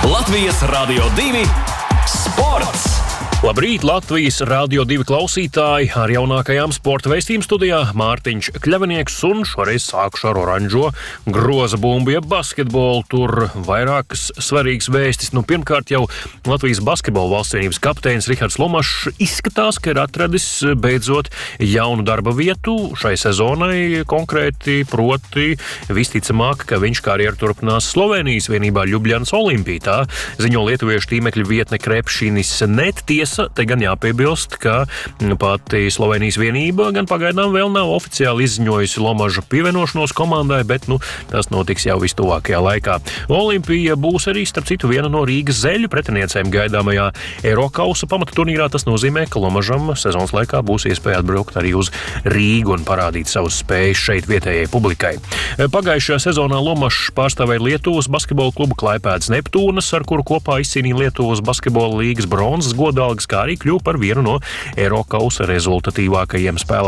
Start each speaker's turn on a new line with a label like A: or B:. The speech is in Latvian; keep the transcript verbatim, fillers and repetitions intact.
A: Latvijas Radio divi sports!
B: Labrīt, Latvijas Radio divi klausītāji! Ar jaunākajām sporta vēstījuma studijā Mārtiņš Kļavinieks un šoreiz sākuši ar oranžo groza bumbu, jeb basketbolu. Tur vairākas svarīgas vēstis. Nu, pirmkārt jau Latvijas basketbola valstsvienības kapteinis Rihards Lomašs izskatās, ka ir atradis beidzot jaunu darba vietu šai sezonai konkrēti, proti visticamāk, ka viņš karjeru turpinās Slovenijas vienībā Ljubljanas Olimpija. Tā ziņo lietuviešu tīmekļa vietne Krepšinis net. Tiesa, te gan jāpiebilst, ka pati Slovenijas vienība gan pagaidām vēl nav oficiāli izziņojusi Lomaža pievienošanos komandai, bet nu, tas notiks jau vistuvākajā laikā. Olimpija būs arī, starp citu, viena no Rīgas zeļu pretiniecēm gaidāmajā Eirokausa pamata turnīrā. Tas nozīmē, ka Lomažam sezonas laikā būs iespēja atbraukt arī uz Rīgu un parādīt savus spējas šeit vietējai publikai. Pagājušajā sezonā Lomašs pārstāvēja Lietuvas basketbola klubu Klaipēdas Neptūnas, ar kuru kopā izcīnīja Lietuvas basketbola līgas bronzas godalgas, kā arī kļuva par vienu no Eirokausa rezultatīvākajiem spēlētājiem.